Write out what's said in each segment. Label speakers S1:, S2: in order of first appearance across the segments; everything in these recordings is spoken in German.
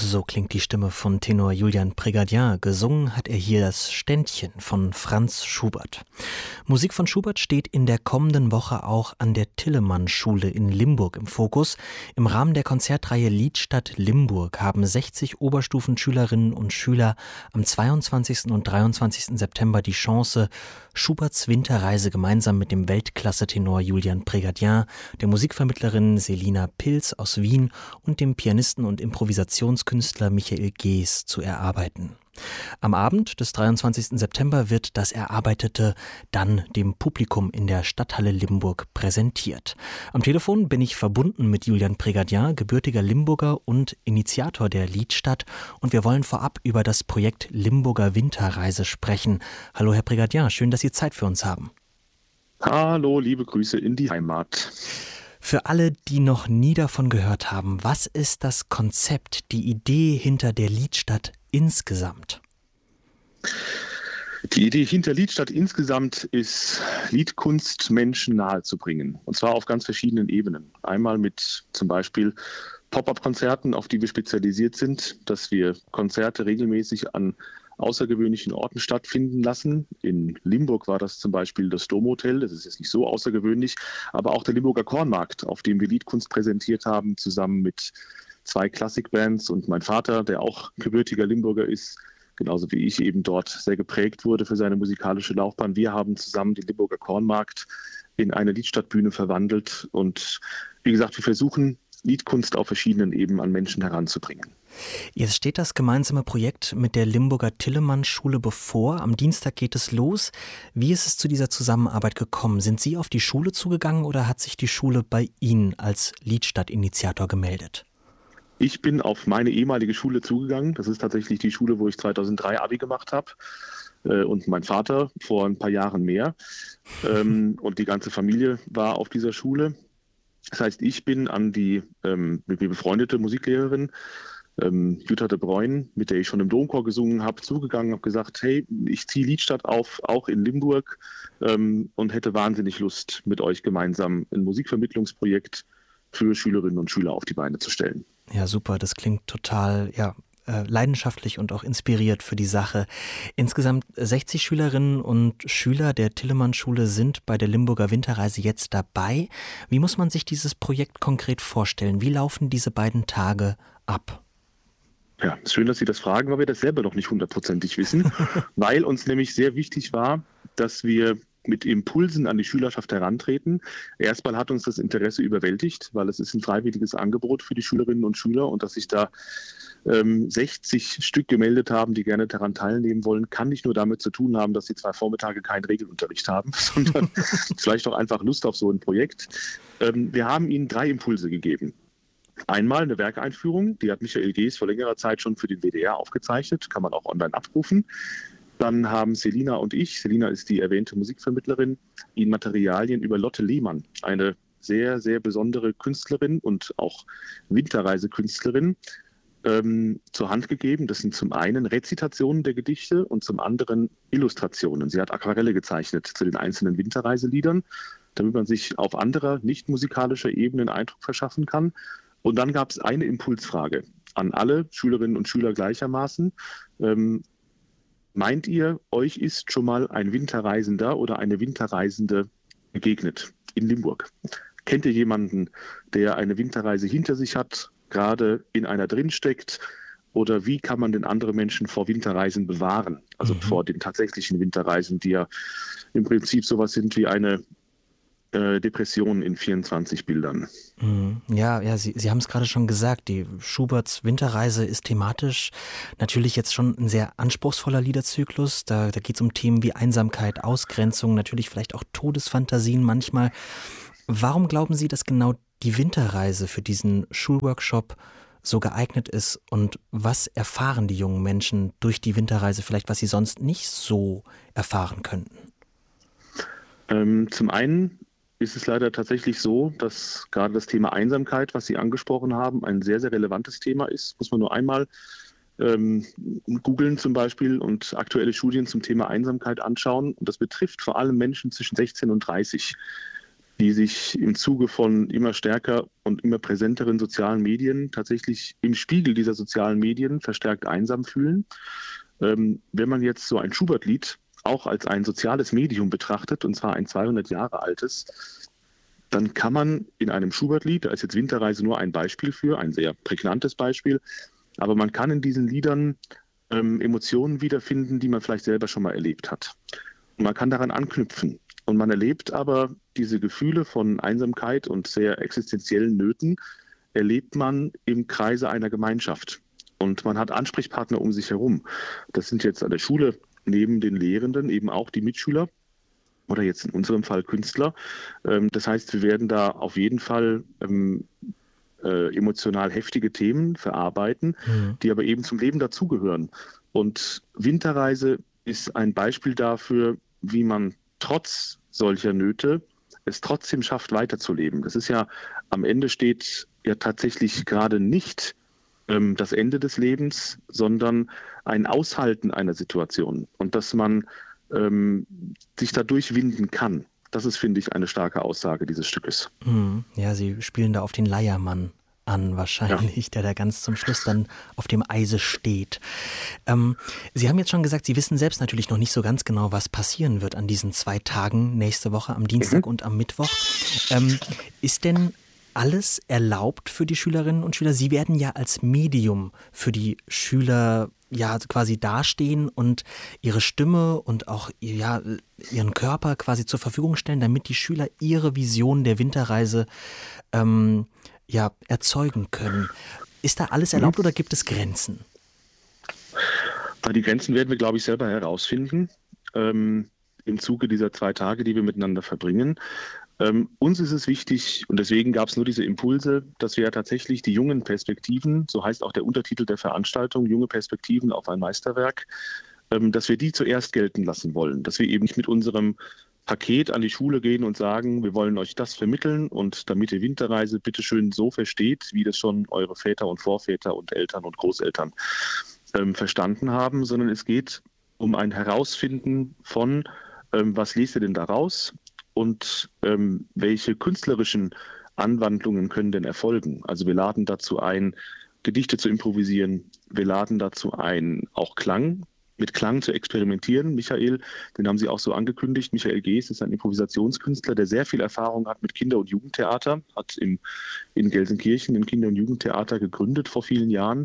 S1: So klingt die Stimme von Tenor Julian Prégardien. Gesungen hat er hier das Ständchen von Franz Schubert. Musik von Schubert steht in der kommenden Woche auch an der Telemann-Schule in Limburg im Fokus. Im Rahmen der Konzertreihe Liedstadt Limburg haben 60 Oberstufenschülerinnen und Schüler am 22. und 23. September die Chance, Schuberts Winterreise gemeinsam mit dem Weltklasse-Tenor Julian Prégardien, der Musikvermittlerin Selina Pilz aus Wien und dem Pianisten und Improvisationskünstler Michael Gees zu erarbeiten. Am Abend des 23. September wird das Erarbeitete dann dem Publikum in der Stadthalle Limburg präsentiert. Am Telefon bin ich verbunden mit Julian Prégardien, gebürtiger Limburger und Initiator der Liedstadt, und wir wollen vorab über das Projekt Limburger Winterreise sprechen. Hallo Herr Prégardien, schön, dass Sie Zeit für uns haben.
S2: Hallo, liebe Grüße in die Heimat.
S1: Für alle, die noch nie davon gehört haben, was ist das Konzept, die Idee hinter der Liedstadt insgesamt?
S2: Die Idee hinter Liedstadt insgesamt ist, Liedkunst Menschen nahezubringen. Und zwar auf ganz verschiedenen Ebenen. Einmal mit zum Beispiel Pop-up-Konzerten, auf die wir spezialisiert sind, dass wir Konzerte regelmäßig an außergewöhnlichen Orten stattfinden lassen. In Limburg war das zum Beispiel das Domhotel, das ist jetzt nicht so außergewöhnlich, aber auch der Limburger Kornmarkt, auf dem wir Liedkunst präsentiert haben, zusammen mit 2 Klassikbands und mein Vater, der auch gebürtiger Limburger ist, genauso wie ich eben dort sehr geprägt wurde für seine musikalische Laufbahn. Wir haben zusammen den Limburger Kornmarkt in eine Liedstadtbühne verwandelt und wie gesagt, wir versuchen, Liedkunst auf verschiedenen Ebenen an Menschen heranzubringen.
S1: Jetzt steht das gemeinsame Projekt mit der Limburger Telemann-Schule bevor. Am Dienstag geht es los. Wie ist es zu dieser Zusammenarbeit gekommen? Sind Sie auf die Schule zugegangen oder hat sich die Schule bei Ihnen als Liedstadt-Initiator gemeldet?
S2: Ich bin auf meine ehemalige Schule zugegangen. Das ist tatsächlich die Schule, wo ich 2003 Abi gemacht habe. Und mein Vater vor ein paar Jahren mehr. Und die ganze Familie war auf dieser Schule. Das heißt, ich bin an die mit mir befreundete Musiklehrerin Jutta de Bruyn, mit der ich schon im Domchor gesungen habe, zugegangen, habe gesagt, hey, ich ziehe Liedstadt auf, auch in Limburg, und hätte wahnsinnig Lust, mit euch gemeinsam ein Musikvermittlungsprojekt für Schülerinnen und Schüler auf die Beine zu stellen.
S1: Ja, super, das klingt total, leidenschaftlich und auch inspiriert für die Sache. Insgesamt 60 Schülerinnen und Schüler der Telemann-Schule sind bei der Limburger Winterreise jetzt dabei. Wie muss man sich dieses Projekt konkret vorstellen? Wie laufen diese beiden Tage ab?
S2: Ja, ist schön, dass Sie das fragen, weil wir das selber noch nicht hundertprozentig wissen, weil uns nämlich sehr wichtig war, dass wir mit Impulsen an die Schülerschaft herantreten. Erstmal hat uns das Interesse überwältigt, weil es ist ein freiwilliges Angebot für die Schülerinnen und Schüler, und dass sich da 60 Stück gemeldet haben, die gerne daran teilnehmen wollen, kann nicht nur damit zu tun haben, dass sie 2 Vormittage keinen Regelunterricht haben, sondern vielleicht auch einfach Lust auf so ein Projekt. Wir haben ihnen 3 Impulse gegeben. Einmal eine Werkeinführung, die hat Michael Gees vor längerer Zeit schon für den WDR aufgezeichnet, kann man auch online abrufen. Dann haben Selina und ich, Selina ist die erwähnte Musikvermittlerin, ihnen Materialien über Lotte Lehmann, eine sehr, sehr besondere Künstlerin und auch Winterreisekünstlerin, zur Hand gegeben. Das sind zum einen Rezitationen der Gedichte und zum anderen Illustrationen. Sie hat Aquarelle gezeichnet zu den einzelnen Winterreiseliedern, damit man sich auf anderer, nicht musikalischer Ebene einen Eindruck verschaffen kann. Und dann gab es eine Impulsfrage an alle Schülerinnen und Schüler gleichermaßen. Meint ihr, euch ist schon mal ein Winterreisender oder eine Winterreisende begegnet in Limburg? Kennt ihr jemanden, der eine Winterreise hinter sich hat, gerade in einer drinsteckt? Oder wie kann man denn andere Menschen vor Winterreisen bewahren? Also vor den tatsächlichen Winterreisen, die ja im Prinzip sowas sind wie eine Depression in 24 Bildern.
S1: Ja, Sie haben es gerade schon gesagt, die Schuberts Winterreise ist thematisch natürlich jetzt schon ein sehr anspruchsvoller Liederzyklus. Da geht es um Themen wie Einsamkeit, Ausgrenzung, natürlich vielleicht auch Todesfantasien manchmal. Warum glauben Sie, dass genau die Winterreise für diesen Schulworkshop so geeignet ist, und was erfahren die jungen Menschen durch die Winterreise vielleicht, was sie sonst nicht so erfahren könnten?
S2: Zum einen ist es leider tatsächlich so, dass gerade das Thema Einsamkeit, was Sie angesprochen haben, ein sehr, sehr relevantes Thema ist. Muss man nur einmal googeln zum Beispiel und aktuelle Studien zum Thema Einsamkeit anschauen. Und das betrifft vor allem Menschen zwischen 16 und 30. die sich im Zuge von immer stärker und immer präsenteren sozialen Medien tatsächlich im Spiegel dieser sozialen Medien verstärkt einsam fühlen. Wenn man jetzt so ein Schubert-Lied auch als ein soziales Medium betrachtet, und zwar ein 200 Jahre altes, dann kann man in einem Schubert-Lied, da ist jetzt Winterreise nur ein Beispiel für, ein sehr prägnantes Beispiel, aber man kann in diesen Liedern Emotionen wiederfinden, die man vielleicht selber schon mal erlebt hat. Und man kann daran anknüpfen. Und man erlebt aber diese Gefühle von Einsamkeit und sehr existenziellen Nöten, erlebt man im Kreise einer Gemeinschaft. Und man hat Ansprechpartner um sich herum. Das sind jetzt an der Schule neben den Lehrenden eben auch die Mitschüler oder jetzt in unserem Fall Künstler. Das heißt, wir werden da auf jeden Fall emotional heftige Themen verarbeiten, die aber eben zum Leben dazugehören. Und Winterreise ist ein Beispiel dafür, wie man trotz solcher Nöte es trotzdem schafft, weiterzuleben. Das ist ja, am Ende steht ja tatsächlich gerade nicht das Ende des Lebens, sondern ein Aushalten einer Situation und dass man sich da durchwinden kann. Das ist, finde ich, eine starke Aussage dieses Stückes.
S1: Ja, Sie spielen da auf den Leiermann an wahrscheinlich, ja, der da ganz zum Schluss dann auf dem Eise steht. Sie haben jetzt schon gesagt, Sie wissen selbst natürlich noch nicht so ganz genau, was passieren wird an diesen 2 Tagen, nächste Woche am Dienstag und am Mittwoch. Ist denn alles erlaubt für die Schülerinnen und Schüler? Sie werden ja als Medium für die Schüler ja quasi dastehen und ihre Stimme und auch ihren Körper quasi zur Verfügung stellen, damit die Schüler ihre Vision der Winterreise erzeugen können. Ist da alles erlaubt oder gibt es Grenzen?
S2: Die Grenzen werden wir, glaube ich, selber herausfinden im Zuge dieser 2 Tage, die wir miteinander verbringen. Uns ist es wichtig, und deswegen gab es nur diese Impulse, dass wir ja tatsächlich die jungen Perspektiven, so heißt auch der Untertitel der Veranstaltung, junge Perspektiven auf ein Meisterwerk, dass wir die zuerst gelten lassen wollen. Dass wir eben nicht mit unserem Paket an die Schule gehen und sagen, wir wollen euch das vermitteln und damit ihr Winterreise bitteschön so versteht, wie das schon eure Väter und Vorväter und Eltern und Großeltern verstanden haben, sondern es geht um ein Herausfinden von, was lest ihr denn daraus und welche künstlerischen Anwandlungen können denn erfolgen. Also wir laden dazu ein, Gedichte zu improvisieren, wir laden dazu ein, auch mit Klang zu experimentieren. Michael, den haben Sie auch so angekündigt, Michael Gees ist ein Improvisationskünstler, der sehr viel Erfahrung hat mit Kinder- und Jugendtheater, hat in Gelsenkirchen ein Kinder- und Jugendtheater gegründet vor vielen Jahren.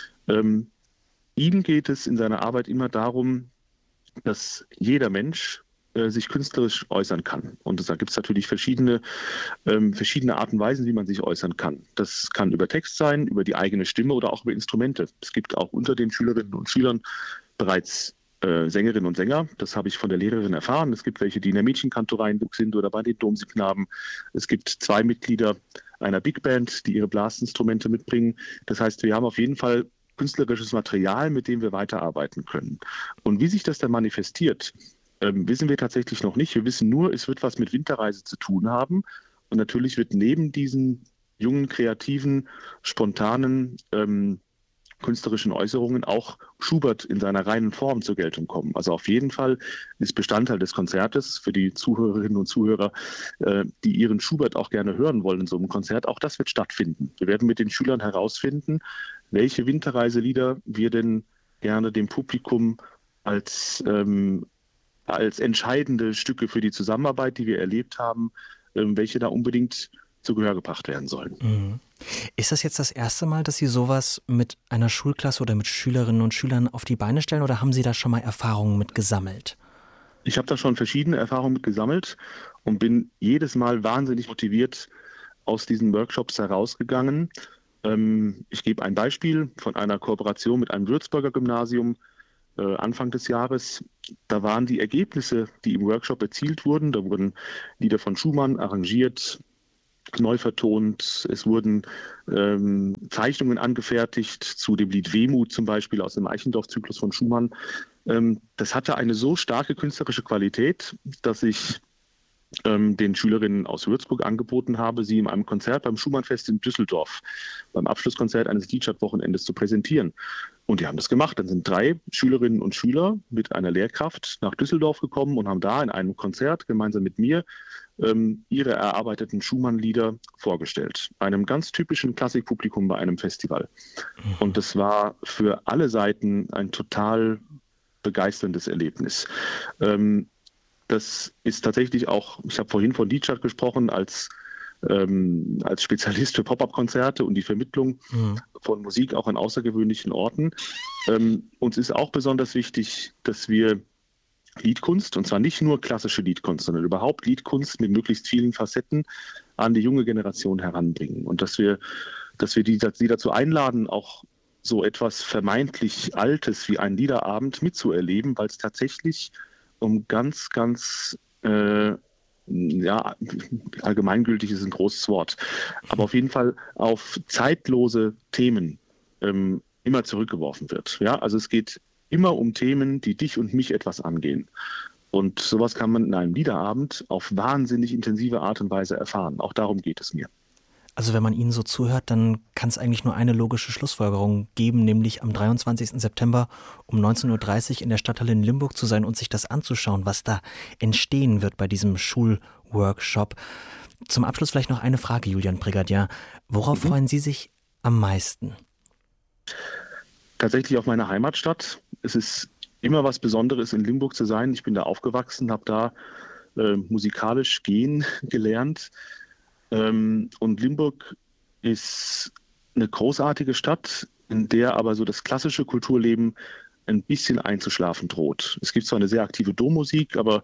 S2: Ihm geht es in seiner Arbeit immer darum, dass jeder Mensch sich künstlerisch äußern kann. Und da gibt es natürlich verschiedene Arten und Weisen, wie man sich äußern kann. Das kann über Text sein, über die eigene Stimme oder auch über Instrumente. Es gibt auch unter den Schülerinnen und Schülern bereits Sängerinnen und Sänger. Das habe ich von der Lehrerin erfahren. Es gibt welche, die in der Mädchenkantorei sind oder bei den Domsingknaben. Es gibt 2 Mitglieder einer Big Band, die ihre Blasinstrumente mitbringen. Das heißt, wir haben auf jeden Fall künstlerisches Material, mit dem wir weiterarbeiten können. Und wie sich das dann manifestiert, wissen wir tatsächlich noch nicht. Wir wissen nur, es wird was mit Winterreise zu tun haben. Und natürlich wird neben diesen jungen, kreativen, spontanen, künstlerischen Äußerungen auch Schubert in seiner reinen Form zur Geltung kommen. Also auf jeden Fall ist Bestandteil des Konzertes für die Zuhörerinnen und Zuhörer, die ihren Schubert auch gerne hören wollen in so einem Konzert, auch das wird stattfinden. Wir werden mit den Schülern herausfinden, welche Winterreiselieder wir denn gerne dem Publikum als entscheidende Stücke für die Zusammenarbeit, die wir erlebt haben, welche da unbedingt zu Gehör gebracht werden sollen.
S1: Mhm. Ist das jetzt das erste Mal, dass Sie sowas mit einer Schulklasse oder mit Schülerinnen und Schülern auf die Beine stellen oder haben Sie da schon mal Erfahrungen mit gesammelt?
S2: Ich habe da schon verschiedene Erfahrungen mit gesammelt und bin jedes Mal wahnsinnig motiviert aus diesen Workshops herausgegangen. Ich gebe ein Beispiel von einer Kooperation mit einem Würzburger Gymnasium Anfang des Jahres. Da waren die Ergebnisse, die im Workshop erzielt wurden, da wurden Lieder von Schumann arrangiert, neu vertont, es wurden Zeichnungen angefertigt zu dem Lied Wehmut zum Beispiel aus dem Eichendorff-Zyklus von Schumann. Das hatte eine so starke künstlerische Qualität, dass ich den Schülerinnen aus Würzburg angeboten habe, sie in einem Konzert beim Schumannfest in Düsseldorf, beim Abschlusskonzert eines Liedstadt-Wochenendes zu präsentieren. Und die haben das gemacht. Dann sind 3 Schülerinnen und Schüler mit einer Lehrkraft nach Düsseldorf gekommen und haben da in einem Konzert gemeinsam mit mir ihre erarbeiteten Schumann-Lieder vorgestellt. Einem ganz typischen Klassikpublikum bei einem Festival. Und das war für alle Seiten ein total begeisterndes Erlebnis. Das ist tatsächlich auch, ich habe vorhin von Liedstadt gesprochen, als Spezialist für Pop-up-Konzerte und die Vermittlung von Musik auch an außergewöhnlichen Orten. Uns ist auch besonders wichtig, dass wir Liedkunst, und zwar nicht nur klassische Liedkunst, sondern überhaupt Liedkunst mit möglichst vielen Facetten an die junge Generation heranbringen. Und dass wir die dazu einladen, auch so etwas vermeintlich Altes wie einen Liederabend mitzuerleben, weil es tatsächlich um ganz, ganz allgemeingültig ist ein großes Wort, aber auf jeden Fall auf zeitlose Themen immer zurückgeworfen wird. Ja? Also es geht immer um Themen, die dich und mich etwas angehen. Und sowas kann man in einem Liederabend auf wahnsinnig intensive Art und Weise erfahren. Auch darum geht es mir.
S1: Also wenn man Ihnen so zuhört, dann kann es eigentlich nur eine logische Schlussfolgerung geben, nämlich am 23. September um 19.30 Uhr in der Stadthalle in Limburg zu sein und sich das anzuschauen, was da entstehen wird bei diesem Schulworkshop. Zum Abschluss vielleicht noch eine Frage, Julian Prégardien. Worauf freuen Sie sich am meisten?
S2: Tatsächlich auf meine Heimatstadt. Es ist immer was Besonderes, in Limburg zu sein. Ich bin da aufgewachsen, habe da musikalisch gehen gelernt. Und Limburg ist eine großartige Stadt, in der aber so das klassische Kulturleben ein bisschen einzuschlafen droht. Es gibt zwar eine sehr aktive Dommusik, aber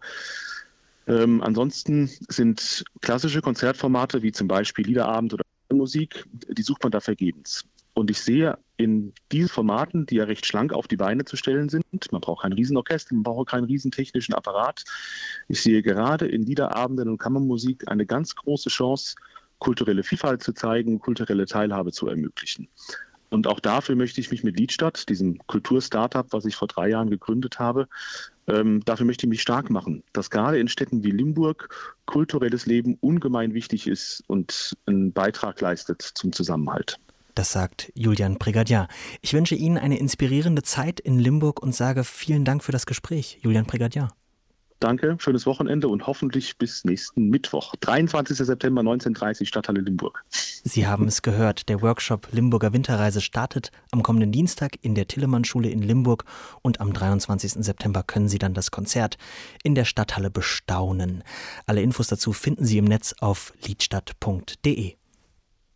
S2: ansonsten sind klassische Konzertformate wie zum Beispiel Liederabend oder Musik, die sucht man da vergebens. Und ich sehe in diesen Formaten, die ja recht schlank auf die Beine zu stellen sind, man braucht kein Riesenorchester, man braucht keinen riesentechnischen Apparat. Ich sehe gerade in Liederabenden und Kammermusik eine ganz große Chance, kulturelle Vielfalt zu zeigen, kulturelle Teilhabe zu ermöglichen. Und auch dafür möchte ich mich mit Liedstadt, diesem Kultur-Startup, was ich vor 3 Jahren gegründet habe, dafür möchte ich mich stark machen, dass gerade in Städten wie Limburg kulturelles Leben ungemein wichtig ist und einen Beitrag leistet zum Zusammenhalt.
S1: Das sagt Julian Prégardien. Ich wünsche Ihnen eine inspirierende Zeit in Limburg und sage vielen Dank für das Gespräch, Julian Prégardien.
S2: Danke, schönes Wochenende und hoffentlich bis nächsten Mittwoch, 23. September 19:30 Stadthalle Limburg.
S1: Sie haben es gehört, der Workshop Limburger Winterreise startet am kommenden Dienstag in der Tillemann-Schule in Limburg und am 23. September können Sie dann das Konzert in der Stadthalle bestaunen. Alle Infos dazu finden Sie im Netz auf liedstadt.de.